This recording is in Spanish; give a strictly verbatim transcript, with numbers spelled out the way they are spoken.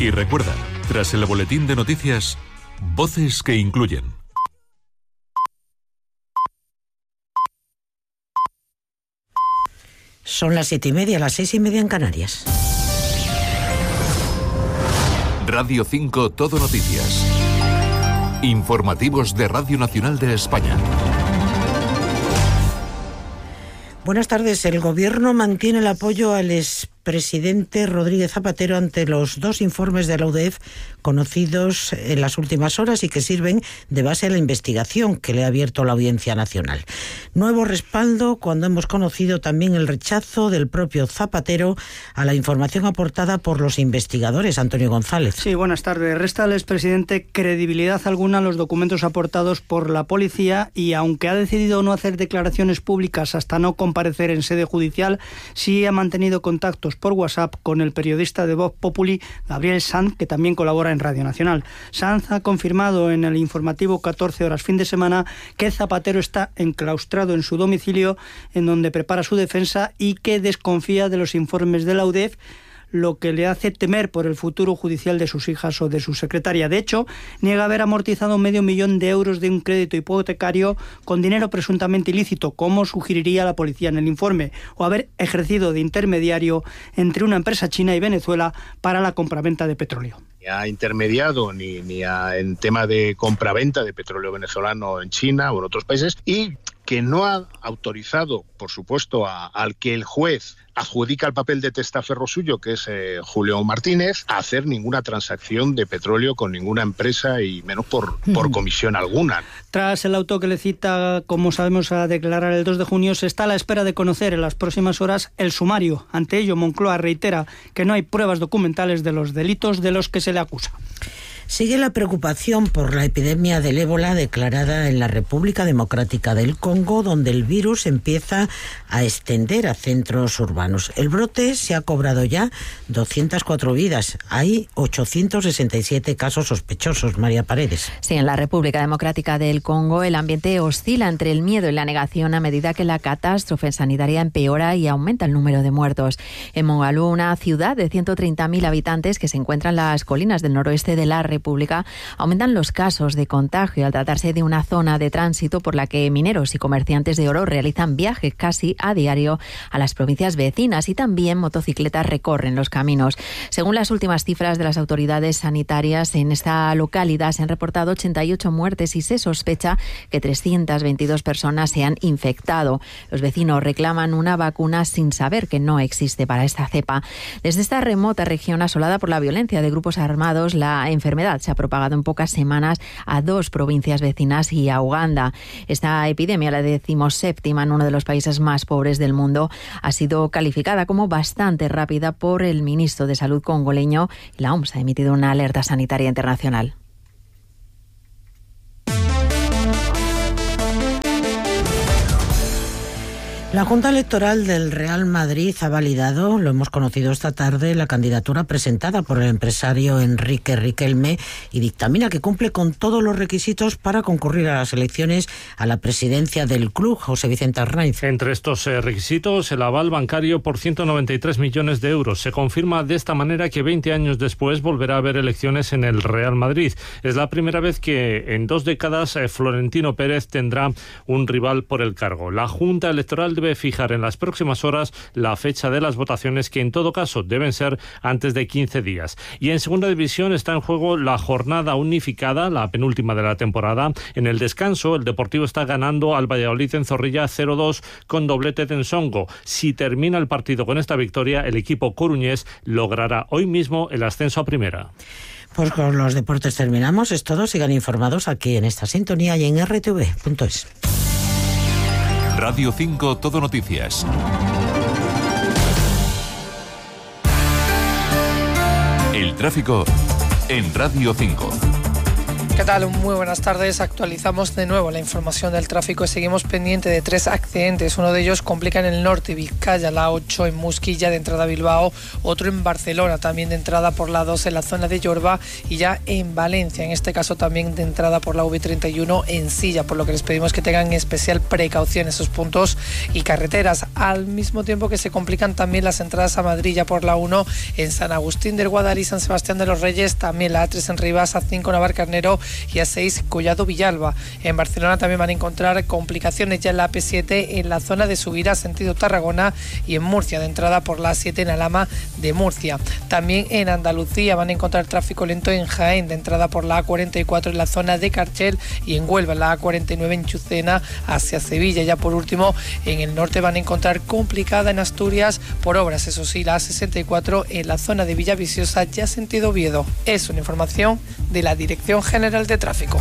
Y recuerda, tras el boletín de noticias, voces que incluyen. Son las siete y media, las seis y media en Canarias. Radio cinco Todo Noticias. Informativos de Radio Nacional de España. Buenas tardes. El Gobierno mantiene el apoyo al expresidente Rodríguez Zapatero ante los dos informes de la U D E F conocidos en las últimas horas y que sirven de base a la investigación que le ha abierto la Audiencia Nacional. Nuevo respaldo cuando hemos conocido también el rechazo del propio Zapatero a la información aportada por los investigadores. Antonio González. Sí, buenas tardes. Resta al expresidente credibilidad alguna a los documentos aportados por la policía y, aunque ha decidido no hacer declaraciones públicas hasta no comparecer en sede judicial, sí ha mantenido contactos por WhatsApp con el periodista de Voz Populi, Gabriel Sanz, que también colabora en Radio Nacional. Sanz ha confirmado en el informativo catorce horas fin de semana que Zapatero está enclaustrado en su domicilio, en donde prepara su defensa, y que desconfía de los informes de la U D E F, lo que le hace temer por el futuro judicial de sus hijas o de su secretaria. De hecho, niega haber amortizado medio millón de euros de un crédito hipotecario con dinero presuntamente ilícito, como sugeriría la policía en el informe, o haber ejercido de intermediario entre una empresa china y Venezuela para la compraventa de petróleo. Ni ha intermediado ni, ni ha, en tema de compraventa de petróleo venezolano en China o en otros países, y que no ha autorizado, por supuesto, a, al que el juez adjudica el papel de testaferro suyo, que es eh, Julio Martínez, a hacer ninguna transacción de petróleo con ninguna empresa y menos por, por comisión alguna. Tras el auto que le cita, como sabemos, a declarar el dos de junio, se está a la espera de conocer en las próximas horas el sumario. Ante ello, Moncloa reitera que no hay pruebas documentales de los delitos de los que se le acusa. Sigue la preocupación por la epidemia del ébola declarada en la República Democrática del Congo, donde el virus empieza a extender a centros urbanos. El brote se ha cobrado ya doscientas cuatro vidas. Hay ochocientos sesenta y siete casos sospechosos. María Paredes. Sí, en la República Democrática del Congo el ambiente oscila entre el miedo y la negación a medida que la catástrofe sanitaria empeora y aumenta el número de muertos. En Mongalú, una ciudad de ciento treinta mil habitantes que se encuentra en las colinas del noroeste de la República, aumentan los casos de contagio al tratarse de una zona de tránsito por la que mineros y comerciantes de oro realizan viajes casi a diario a las provincias vecinas, y también motocicletas recorren los caminos. Según las últimas cifras de las autoridades sanitarias, en esta localidad se han reportado ochenta y ocho muertes y se sospecha que trescientas veintidós personas se han infectado. Los vecinos reclaman una vacuna sin saber que no existe para esta cepa. Desde esta remota región asolada por la violencia de grupos armados, la enfermedad se ha propagado en pocas semanas a dos provincias vecinas y a Uganda. Esta epidemia, la decimoséptima en uno de los países más pobres del mundo, ha sido calificada como bastante rápida por el ministro de Salud congoleño, y la O M S ha emitido una alerta sanitaria internacional. La Junta Electoral del Real Madrid ha validado, lo hemos conocido esta tarde, la candidatura presentada por el empresario Enrique Riquelme y dictamina que cumple con todos los requisitos para concurrir a las elecciones a la presidencia del club. José Vicente Arnaiz. Entre estos eh, requisitos, el aval bancario por ciento noventa y tres millones de euros. Se confirma de esta manera que veinte años después volverá a haber elecciones en el Real Madrid. Es la primera vez que en dos décadas eh, Florentino Pérez tendrá un rival por el cargo. La Junta Electoral debe fijar en las próximas horas la fecha de las votaciones, que en todo caso deben ser antes de quince días. Y en segunda división está en juego la jornada unificada, la penúltima de la temporada. En el descanso, el Deportivo está ganando al Valladolid en Zorrilla cero dos con doblete de Ensongo. Si termina el partido con esta victoria, el equipo coruñés logrará hoy mismo el ascenso a primera. Pues con los deportes terminamos. Es todo. Sigan informados aquí en esta sintonía y en erre te ve punto es. Radio cinco Todo Noticias. El tráfico en Radio cinco. ¿Qué tal? Muy buenas tardes. Actualizamos de nuevo la información del tráfico y seguimos pendiente de tres accidentes. Uno de ellos complica en el norte, Vizcaya, la ocho en Musquilla de entrada a Bilbao, otro en Barcelona, también de entrada por la dos en la zona de Yorba, y ya en Valencia, en este caso también de entrada por la V treinta y uno en Silla, por lo que les pedimos que tengan especial precaución en esos puntos y carreteras, al mismo tiempo que se complican también las entradas a Madrid ya por la uno en San Agustín del Guadalí, San Sebastián de los Reyes, también la A tres en Rivas, A cinco Navarcarnero y A seis Collado Villalba. En Barcelona también van a encontrar complicaciones ya en la A P siete en la zona de subida sentido Tarragona y en Murcia de entrada por la A siete en Alhama de Murcia. También en Andalucía van a encontrar tráfico lento en Jaén de entrada por la A cuarenta y cuatro en la zona de Carchel y en Huelva en la A cuarenta y nueve en Chucena hacia Sevilla. Ya por último en el norte van a encontrar complicada en Asturias por obras, eso sí, la A sesenta y cuatro en la zona de Villaviciosa ya sentido Oviedo. Es una información de la Dirección General de Tráfico.